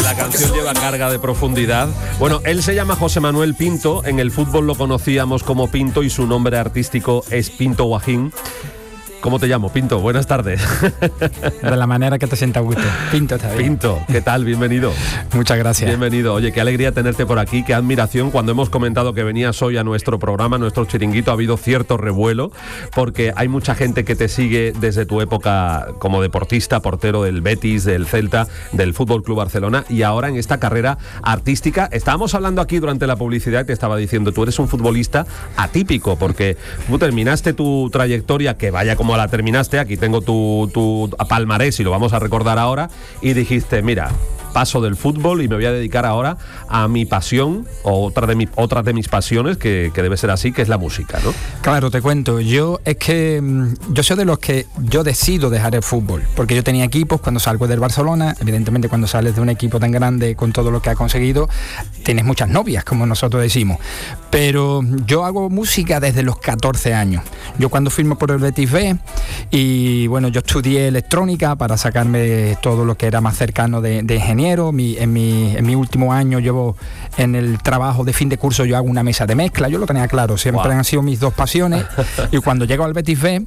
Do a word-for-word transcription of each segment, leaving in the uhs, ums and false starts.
La canción lleva carga de profundidad. Bueno, él se llama José Manuel Pinto. En el fútbol lo conocíamos como Pinto y su nombre artístico es Pinto Guajín. ¿Cómo te llamo? Pinto, buenas tardes. De la manera que te sienta a gusto. Pinto está bien. Pinto, ¿qué tal? Bienvenido. Muchas gracias. Bienvenido. Oye, qué alegría tenerte por aquí, qué admiración. Cuando hemos comentado que venías hoy a nuestro programa, a nuestro chiringuito, ha habido cierto revuelo, porque hay mucha gente que te sigue desde tu época como deportista, portero del Betis, del Celta, del Fútbol Club Barcelona, y ahora en esta carrera artística. Estábamos hablando aquí durante la publicidad y te estaba diciendo, tú eres un futbolista atípico, porque tú terminaste tu trayectoria, que vaya como la terminaste, aquí tengo tu, tu palmarés y lo vamos a recordar ahora, y dijiste, mira, paso del fútbol y me voy a dedicar ahora a mi pasión, o otra de, mi, otra de mis pasiones, que, que debe ser así, que es la música, ¿no? Claro, te cuento, yo es que yo soy de los que yo decido dejar el fútbol, porque yo tenía equipos cuando salgo del Barcelona. Evidentemente cuando sales de un equipo tan grande con todo lo que ha conseguido, tienes muchas novias, como nosotros decimos, pero yo hago música desde los catorce años. Yo cuando firmo por el Betis B, y bueno, yo estudié electrónica para sacarme todo lo que era más cercano de, de ingeniero. Mi, en, mi, en mi último año llevo en el trabajo de fin de curso, yo hago una mesa de mezcla, yo lo tenía claro, siempre wow. han sido mis dos pasiones. Y cuando llego al Betis B,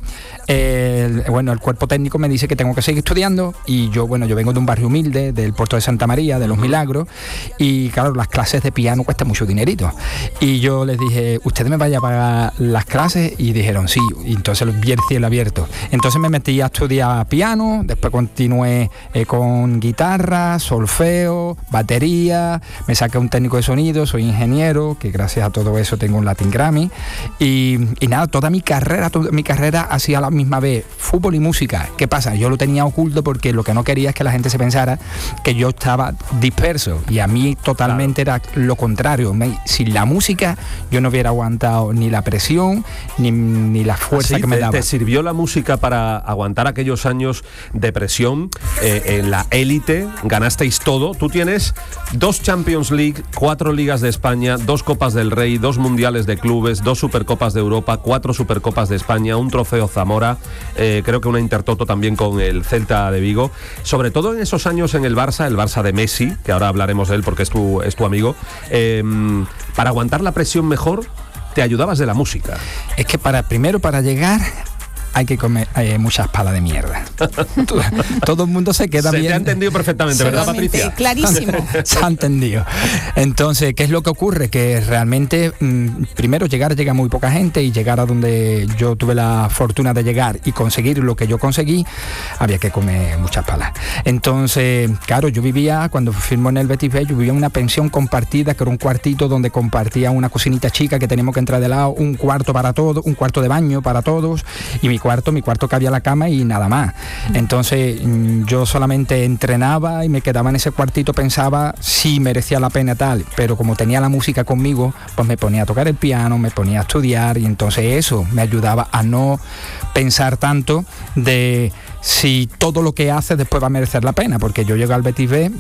eh, bueno, el cuerpo técnico me dice que tengo que seguir estudiando, y yo, bueno, yo vengo de un barrio humilde, del puerto de Santa María, de Los Milagros, y claro, las clases de piano cuestan mucho dinerito. Y yo les dije, ¿ustedes me vayan a pagar las clases? Y dijeron, sí, y entonces vi el cielo abierto. Entonces me metí a estudiar piano, después continué eh, con guitarra, solfeo, batería, me saqué un técnico de sonido, soy ingeniero, que gracias a todo eso tengo un Latin Grammy, y, y nada, toda mi carrera, toda mi carrera hacía a la misma vez fútbol y música. ¿Qué pasa? Yo lo tenía oculto porque lo que no quería es que la gente se pensara que yo estaba disperso, y a mí totalmente claro. era lo contrario. Me, sin la música yo no hubiera aguantado ni la presión ni, ni la fuerza ¿Sí? que me te, daba. ¿Te sirvió la música para aguantar aquellos años de presión? Eh, en la élite ganasteis todo. Tú tienes dos Champions League, cuatro Ligas de España, dos Copas del Rey, dos Mundiales de Clubes, dos Supercopas de Europa, cuatro Supercopas de España, un Trofeo Zamora, eh, creo que una Intertoto también con el Celta de Vigo. Sobre todo en esos años en el Barça, el Barça de Messi, que ahora hablaremos de él porque es tu, es tu amigo, eh, para aguantar la presión mejor, te ayudabas de la música. Es que para primero para llegar hay que comer eh, muchas palas de mierda. todo, todo el mundo se queda se bien. Se te ha entendido perfectamente, ¿verdad, Patricia? Clarísimo. Se ha entendido. Entonces, ¿qué es lo que ocurre? Que realmente, mmm, primero llegar llega muy poca gente, y llegar a donde yo tuve la fortuna de llegar y conseguir lo que yo conseguí, había que comer muchas palas. Entonces, claro, yo vivía, cuando firmó en el Betis B, yo vivía en una pensión compartida, que era un cuartito donde compartía una cocinita chica que teníamos que entrar de lado, un cuarto para todos, un cuarto de baño para todos, y mi cuarto, mi cuarto cabía la cama y nada más. Entonces yo solamente entrenaba y me quedaba en ese cuartito, pensaba si merecía la pena tal, pero como tenía la música conmigo, pues me ponía a tocar el piano, me ponía a estudiar, y entonces eso me ayudaba a no pensar tanto de si todo lo que haces después va a merecer la pena, porque yo llegué al Betis B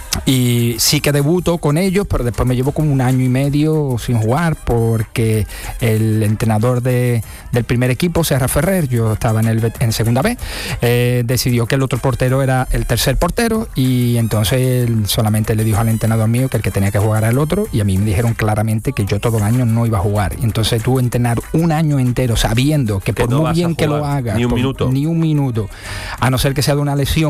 y sí que debuto con ellos, pero después me llevo como un año y medio sin jugar, porque el entrenador de, del primer equipo, Serra Ferrer, yo estaba en, el, en segunda B, eh, decidió que el otro portero era el tercer portero, y entonces él solamente le dijo al entrenador mío que el que tenía que jugar era el otro, y a mí me dijeron claramente que yo todo el año no iba a jugar. Y entonces tú entrenar un año entero sabiendo que, que por no muy bien que lo hagas, ni un por, minuto ni un minuto, a no ser que sea de una lesión